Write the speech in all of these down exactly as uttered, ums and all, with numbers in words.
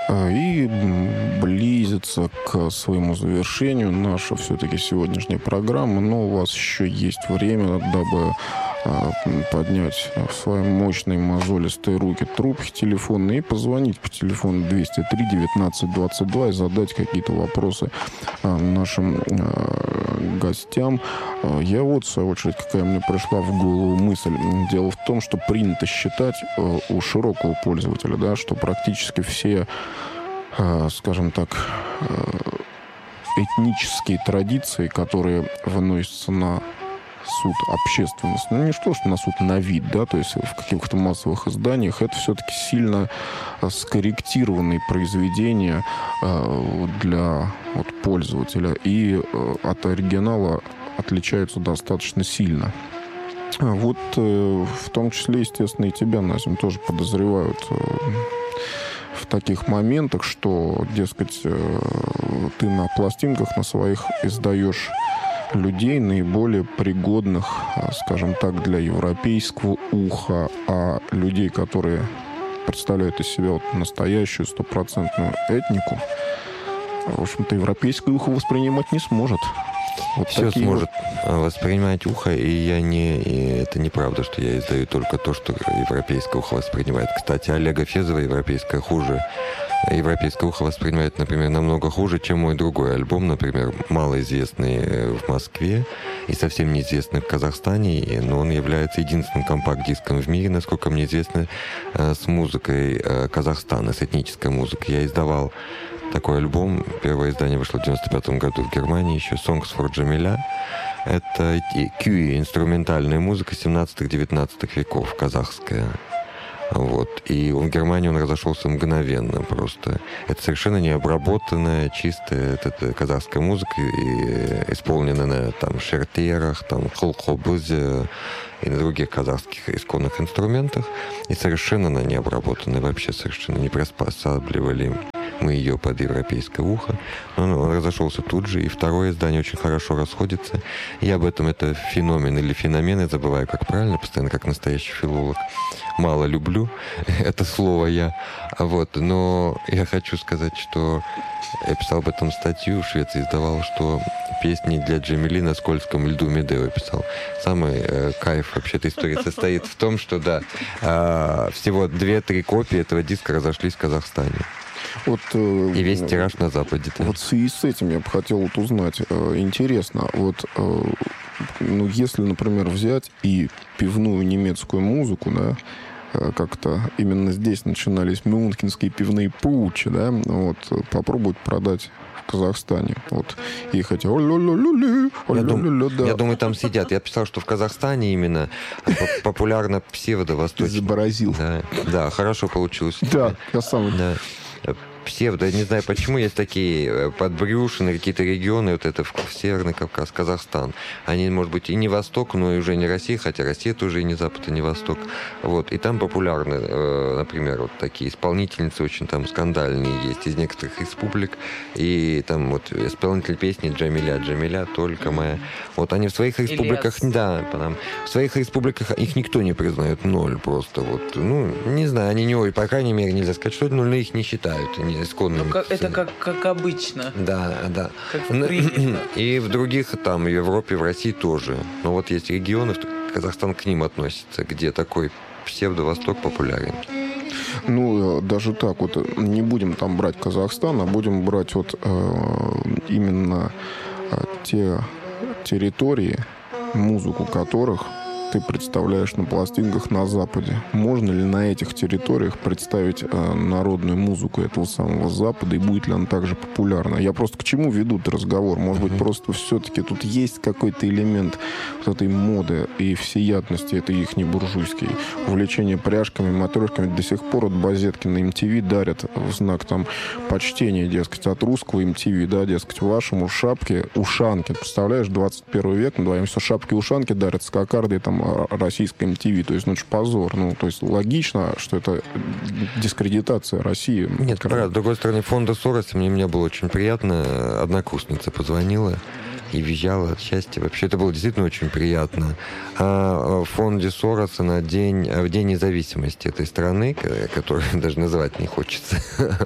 И близится к своему завершению наша все-таки сегодняшняя программа, но у вас еще есть время, дабы поднять в свои мощные мозолистые руки трубки телефонные и позвонить по телефону двести три девятнадцать двадцать два и задать какие-то вопросы нашим гостям. Я вот, в свою очередь, какая мне пришла в голову мысль. Дело в том, что принято считать у широкого пользователя, да, что практически все, скажем так, этнические традиции, которые выносятся на суд общественности, ну не что, что на суд на вид, да, то есть в каких-то массовых изданиях, это все-таки сильно скорректированные произведения э, для вот, пользователя, и э, от оригинала отличаются достаточно сильно. Вот э, в том числе, естественно, и тебя, Назим, тоже подозревают э, в таких моментах, что, дескать, э, ты на пластинках на своих издаешь людей, наиболее пригодных, скажем так, для европейского уха, а людей, которые представляют из себя вот настоящую стопроцентную этнику, в общем-то, европейское ухо воспринимать не сможет. Вот все сможет вот воспринимать ухо, и я не... И это неправда, что я издаю только то, что европейское ухо воспринимает. Кстати, Олега Фезова европейское хуже. Европейское ухо воспринимает, например, намного хуже, чем мой другой альбом, например, малоизвестный в Москве и совсем неизвестный в Казахстане, но он является единственным компакт-диском в мире, насколько мне известно, с музыкой Казахстана, с этнической музыкой. Я издавал такой альбом. Первое издание вышло в девяносто пятом году в Германии, еще «Songs for Jamila». Это кюи, инструментальная музыка семнадцатого-девятнадцатого веков, казахская. Вот. И в Германии он разошелся мгновенно просто. Это совершенно необработанная, чистая это, это казахская музыка, и, исполнена на там, шертерах, там, хулхобузе и на других казахских исконных инструментах. И совершенно она необработанная, вообще совершенно не приспосабливали мы ее под европейское ухо. Он, он разошелся тут же, и второе издание очень хорошо расходится. Я об этом, это феномен или феномен, я забываю, как правильно, постоянно, как настоящий филолог. Мало люблю это слово я. Вот. Но я хочу сказать, что я писал об этом статью, в Швеции издавал, что песни для Джамили на скользком льду Медео писал. Самый э, кайф вообще этой истории состоит в том, что да, э, всего две-три копии этого диска разошлись в Казахстане. Вот, э, и весь тираж на Западе. Вот в связи с этим я бы хотел вот узнать. Э, интересно, вот э, ну, если, например, взять и пивную немецкую музыку, да, э, как-то именно здесь начинались мюнхенские пивные пучи, да, вот, попробовать продать в Казахстане. Вот. И хотя... Я, дум, да. я думаю, там сидят. Я писал, что в Казахстане именно популярно псевдо-восточный. Заборозил. Да, да, хорошо получилось. Да, я сам... Да. Псевдо, я не знаю почему, есть такие подбрюшины, какие-то регионы, вот это Северный Кавказ, Казахстан. Они, может быть, и не Восток, но и уже не Россия, хотя Россия тоже и не Запад, и не Восток. Вот. И там популярны, например, вот такие исполнительницы очень там скандальные есть из некоторых республик. И там вот исполнитель песни Джамиля, Джамиля, только моя. Вот они в своих республиках, Ильяс. Да, потом, в своих республиках их никто не признает, ноль просто. Вот. Ну, не знаю, они не, ой, по крайней мере, нельзя сказать, что это ноль, но их не считают. Не исконными. Ну, как, это как, как обычно. Да, да. Как принято. И в других, там, в Европе, в России тоже. Но вот есть регионы, Казахстан к ним относится, где такой псевдо-восток популярен. Ну, даже так вот, не будем там брать Казахстан, а будем брать вот э, именно э, те территории, музыку которых ты представляешь на пластинках на Западе. Можно ли на этих территориях представить э, народную музыку этого самого Запада, и будет ли она также популярна? Я просто к чему веду этот разговор? Может быть, просто все-таки тут есть какой-то элемент вот этой моды и всеядности, это их не буржуйский. Увлечение пряжками, матрешками. До сих пор от Базетки на эм ти ви дарят в знак там почтения, дескать, от русского эм ти ви, да, дескать, вашему шапке ушанки. Представляешь, двадцать первый век, мы все шапки-ушанки дарят с кокардой там российской эм ти ви. То есть, ну, это же позор. Ну, то есть, логично, что это дискредитация России. Нет, правда. С другой стороны, фонда Сороса, мне, мне было очень приятно. Однокурсница позвонила. и визжала от счастья. Вообще это было действительно очень приятно. А в фонде Сороса на день, в день независимости этой страны, которую даже называть не хочется,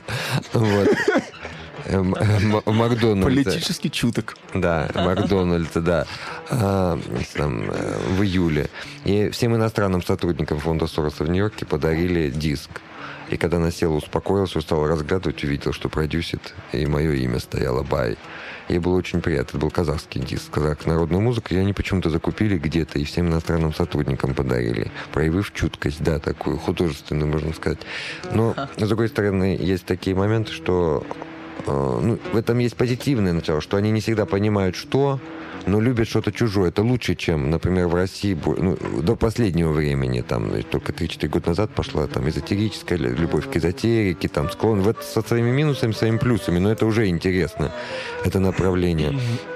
в Макдональдсе. Политически чуток. Да, Макдональдс, да, а, там, в июле. И всем иностранным сотрудникам фонда Сороса в Нью-Йорке подарили диск. И когда она села, успокоился, стал разглядывать, увидел, что продюсит, и мое имя стояло «Бай». Ей было очень приятно. Это был казахский диск, казахская народная музыка. И они почему-то закупили где-то и всем иностранным сотрудникам подарили, проявив чуткость, да, такую художественную, можно сказать. Но, с другой стороны, есть такие моменты, что ну, в этом есть позитивное начало, что они не всегда понимают, что, но любят что-то чужое. Это лучше, чем, например, в России, ну, до последнего времени, там, только три-четыре года назад пошла там эзотерическая любовь к эзотерике, там, склон, в со своими минусами, своими плюсами, но это уже интересно, это направление.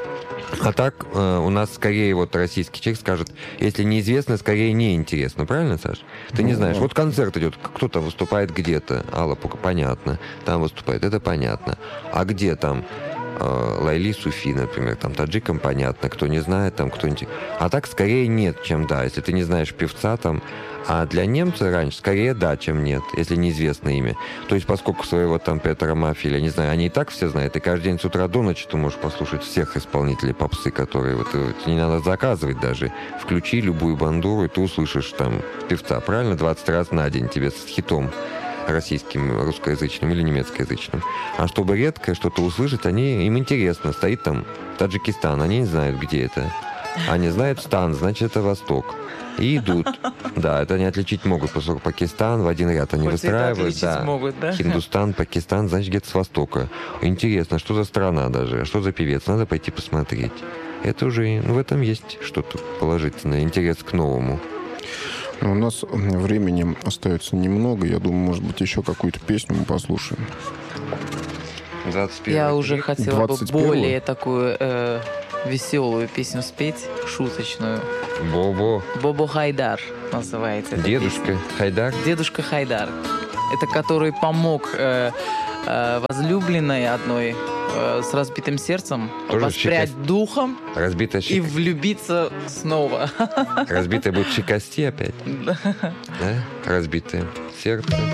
А так, э, у нас скорее вот российский человек скажет, если неизвестно, скорее неинтересно. Правильно, Саш? Ты не знаешь. Вот концерт идет, кто-то выступает где-то. Алла, понятно. Там выступает, это понятно. А где там э, Лайли Суфи, например, там таджикам понятно, кто не знает, там кто-нибудь. А так скорее нет, чем да. Если ты не знаешь певца там, а для немца раньше скорее да, чем нет, если неизвестно имя. То есть, поскольку своего там Петра Мафии, я не знаю, они и так все знают, и каждый день с утра до ночи ты можешь послушать всех исполнителей попсы, которые вот, вот не надо заказывать даже. Включи любую бандуру, и ты услышишь там певца, правильно? двадцать раз на день тебе с хитом российским, русскоязычным или немецкоязычным. А чтобы редко что-то услышать, они, им интересно. Стоит там Таджикистан, они не знают, где это. Они знают стан, значит, это Восток. И идут. Да, это они отличить могут, поскольку Пакистан в один ряд они Хоть выстраивают. Да. Могут, да? Хиндустан, Пакистан, значит, где-то с Востока. Интересно, что за страна даже, что за певец, надо пойти посмотреть. Это уже, ну, в этом есть что-то положительное, интерес к новому. У нас времени остается немного. Я думаю, может быть, еще какую-то песню мы послушаем. двадцать первый Я уже век. хотела бы двадцать первый. более такую э, веселую песню спеть, шуточную. Бобо. Бобо Хайдар называется. эта Дедушка песня. Хайдар. Дедушка Хайдар. Это который помог э, э, возлюбленной одной э, с разбитым сердцем Тоже воспрять щекость- духом Разбитая, и щек... влюбиться снова. Разбитая будет щекости опять. Да. Да? Разбитое сердце.